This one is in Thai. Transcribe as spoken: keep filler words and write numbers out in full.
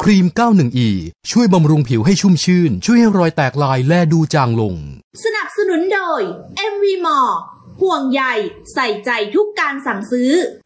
ครีม เก้าสิบเอ็ด อี ช่วยบำรุงผิวให้ชุ่มชื่นช่วยให้รอยแตกลายและดูจางลงสนับสนุนโดย เอ็ม วี Mall ห่วงใยใส่ใจทุกการสั่งซื้อ